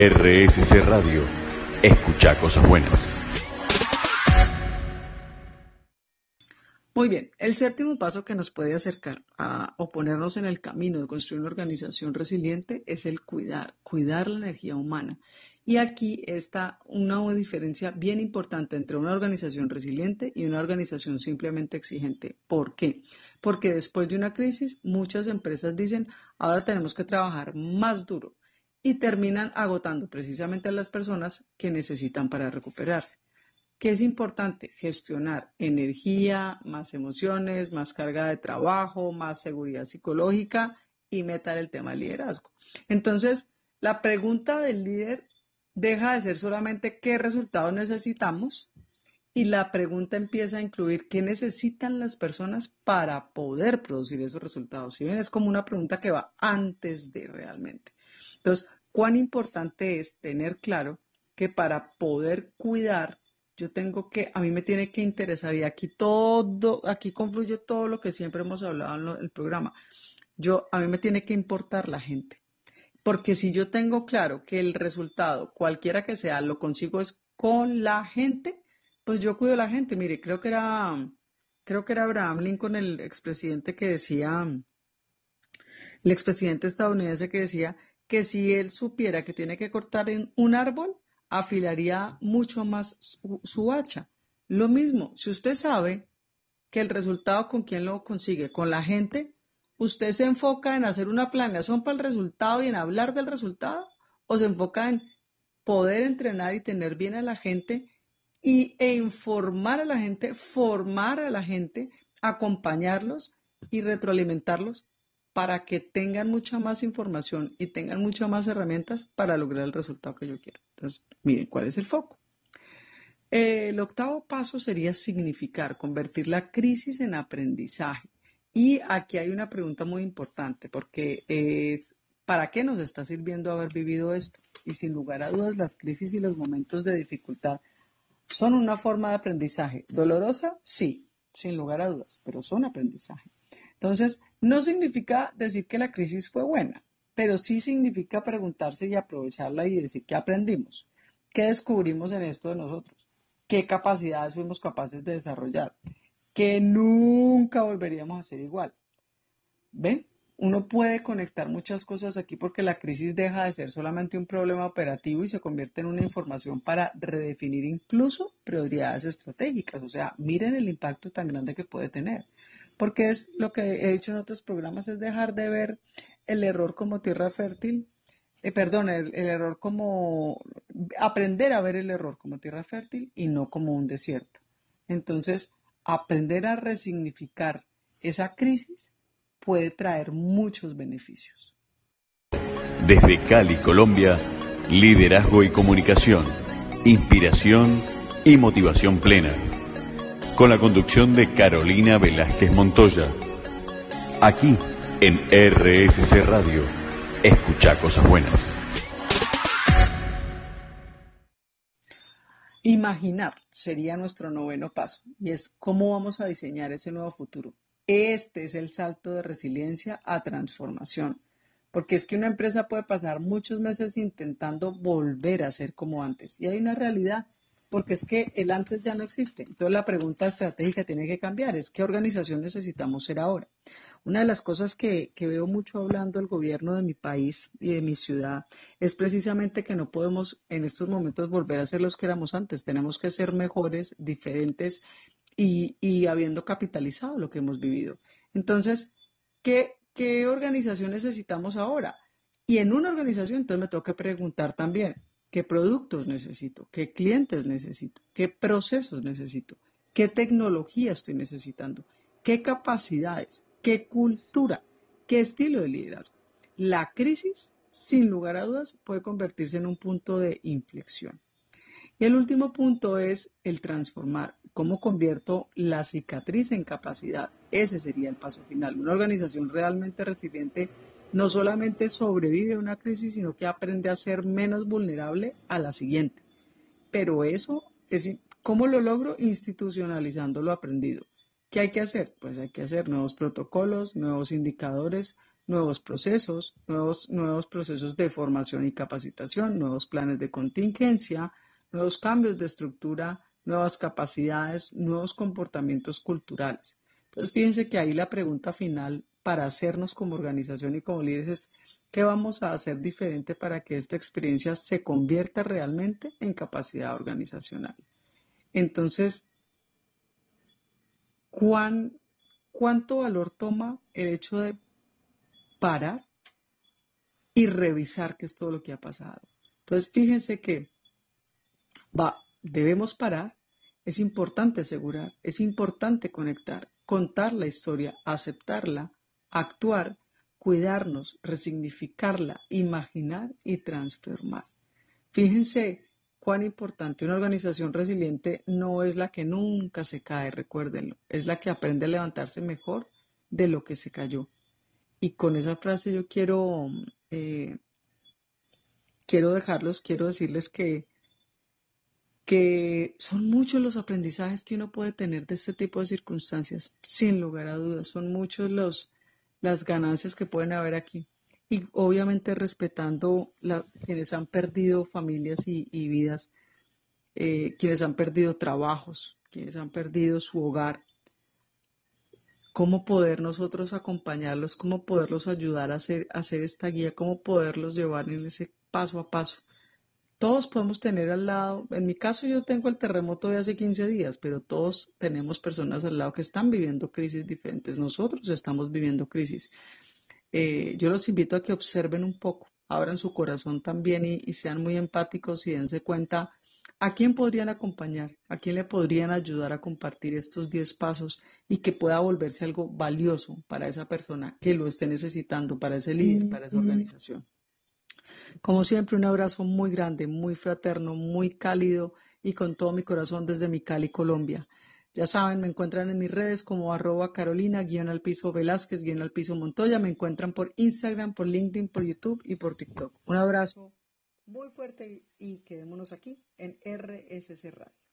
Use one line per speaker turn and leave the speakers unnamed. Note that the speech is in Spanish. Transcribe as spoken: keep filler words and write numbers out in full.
R S C Radio. Escucha cosas buenas.
Muy bien, el séptimo paso que nos puede acercar a o ponernos en el camino de construir una organización resiliente es el cuidar, cuidar la energía humana. Y aquí está una diferencia bien importante entre una organización resiliente y una organización simplemente exigente. ¿Por qué? Porque después de una crisis, muchas empresas dicen, ahora tenemos que trabajar más duro y terminan agotando precisamente a las personas que necesitan para recuperarse. ¿Qué es importante? Gestionar energía, más emociones, más carga de trabajo, más seguridad psicológica y meter el tema del liderazgo. Entonces, la pregunta del líder deja de ser solamente qué resultados necesitamos y la pregunta empieza a incluir qué necesitan las personas para poder producir esos resultados. Si bien es como una pregunta que va antes de realmente. Entonces, ¿cuán importante es tener claro que para poder cuidar yo tengo que, a mí me tiene que interesar y aquí todo, aquí confluye todo lo que siempre hemos hablado en lo, el programa. Yo, a mí me tiene que importar la gente, porque si yo tengo claro que el resultado, cualquiera que sea, lo consigo es con la gente, pues yo cuido a la gente. Mire, creo que era, creo que era Abraham Lincoln, el expresidente que decía, el expresidente estadounidense que decía que si él supiera que tiene que cortar en un árbol, afilaría mucho más su, su hacha. Lo mismo, si usted sabe que el resultado con quién lo consigue, con la gente, ¿usted se enfoca en hacer una planeación para el resultado y en hablar del resultado? ¿O se enfoca en poder entrenar y tener bien a la gente y, e informar a la gente, formar a la gente, acompañarlos y retroalimentarlos para que tengan mucha más información y tengan muchas más herramientas para lograr el resultado que yo quiero? Entonces, miren, ¿cuál es el foco? Eh, el octavo paso sería significar, convertir la crisis en aprendizaje. Y aquí hay una pregunta muy importante, porque es, ¿para qué nos está sirviendo haber vivido esto? Y sin lugar a dudas, las crisis y los momentos de dificultad son una forma de aprendizaje. ¿Dolorosa? Sí, sin lugar a dudas, pero son aprendizaje. Entonces, no significa decir que la crisis fue buena, pero sí significa preguntarse y aprovecharla y decir qué aprendimos, qué descubrimos en esto de nosotros, qué capacidades fuimos capaces de desarrollar, que nunca volveríamos a ser igual. ¿Ven? Uno puede conectar muchas cosas aquí porque la crisis deja de ser solamente un problema operativo y se convierte en una información para redefinir incluso prioridades estratégicas. O sea, miren el impacto tan grande que puede tener. Porque es lo que he dicho en otros programas, es dejar de ver el error como tierra fértil, eh, perdón, el, el error como, aprender a ver el error como tierra fértil y no como un desierto. Entonces, aprender a resignificar esa crisis puede traer muchos beneficios.
Desde Cali, Colombia, liderazgo y comunicación, inspiración y motivación plena. Con la conducción de Carolina Velázquez Montoya. Aquí en R S C Radio. Escucha cosas buenas.
Imaginar sería nuestro noveno paso y es cómo vamos a diseñar ese nuevo futuro. Este es el salto de resiliencia a transformación, porque es que una empresa puede pasar muchos meses intentando volver a ser como antes y hay una realidad, porque es que el antes ya no existe. Entonces la pregunta estratégica tiene que cambiar, es ¿qué organización necesitamos ser ahora? Una de las cosas que, que veo mucho hablando el gobierno de mi país y de mi ciudad es precisamente que no podemos en estos momentos volver a ser los que éramos antes. Tenemos que ser mejores, diferentes y, y habiendo capitalizado lo que hemos vivido. Entonces, ¿qué, qué organización necesitamos ahora? Y en una organización, entonces me tengo que preguntar también, ¿qué productos necesito? ¿Qué clientes necesito? ¿Qué procesos necesito? ¿Qué tecnología estoy necesitando? ¿Qué capacidades? ¿Qué cultura? ¿Qué estilo de liderazgo? La crisis, sin lugar a dudas, puede convertirse en un punto de inflexión. Y el último punto es el transformar. ¿Cómo convierto la cicatriz en capacidad? Ese sería el paso final. Una organización realmente resiliente no solamente sobrevive a una crisis, sino que aprende a ser menos vulnerable a la siguiente. Pero eso, es, ¿cómo lo logro? Institucionalizando lo aprendido. ¿Qué hay que hacer? Pues hay que hacer nuevos protocolos, nuevos indicadores, nuevos procesos, nuevos, nuevos procesos de formación y capacitación, nuevos planes de contingencia, nuevos cambios de estructura, nuevas capacidades, nuevos comportamientos culturales. Entonces, fíjense que ahí la pregunta final para hacernos como organización y como líderes es, ¿qué vamos a hacer diferente para que esta experiencia se convierta realmente en capacidad organizacional? Entonces, ¿cuán, ¿cuánto valor toma el hecho de parar y revisar qué es todo lo que ha pasado? Entonces, fíjense que va, debemos parar, es importante asegurar, es importante conectar, contar la historia, aceptarla, actuar, cuidarnos, resignificarla, imaginar y transformar. Fíjense cuán importante una organización resiliente no es la que nunca se cae, recuérdenlo, es la que aprende a levantarse mejor de lo que se cayó. Y con esa frase yo quiero, eh, quiero dejarlos, quiero decirles que, que son muchos los aprendizajes que uno puede tener de este tipo de circunstancias, sin lugar a dudas, son muchos los, las ganancias que pueden haber aquí. Y obviamente respetando la, quienes han perdido familias y, y vidas, eh, quienes han perdido trabajos, quienes han perdido su hogar, cómo poder nosotros acompañarlos, cómo poderlos ayudar a hacer, a hacer esta guía, cómo poderlos llevar en ese paso a paso. Todos podemos tener al lado, en mi caso yo tengo el terremoto de hace quince días, pero todos tenemos personas al lado que están viviendo crisis diferentes. Nosotros estamos viviendo crisis. Eh, yo los invito a que observen un poco, abran su corazón también y, y sean muy empáticos y dense cuenta a quién podrían acompañar, a quién le podrían ayudar a compartir estos diez pasos y que pueda volverse algo valioso para esa persona que lo esté necesitando, para ese líder, para esa organización. Como siempre, un abrazo muy grande, muy fraterno, muy cálido y con todo mi corazón desde mi Cali, Colombia. Ya saben, me encuentran en mis redes como arroba Carolina, guión al piso Velázquez, guión al piso Montoya. Me encuentran por Instagram, por LinkedIn, por YouTube y por TikTok. Un abrazo muy fuerte y quedémonos aquí en R S C Radio.